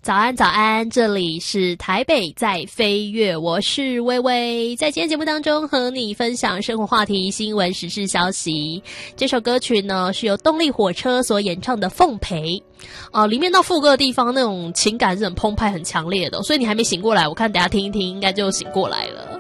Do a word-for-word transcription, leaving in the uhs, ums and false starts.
早安早安，这里是台北在飞跃，我是微微，在今天节目当中和你分享生活话题、新闻时事消息。这首歌曲呢是由动力火车所演唱的《奉陪》呃，里面到副歌的地方那种情感是很澎湃很强烈的，所以你还没醒过来，我看等一下听一听应该就醒过来了。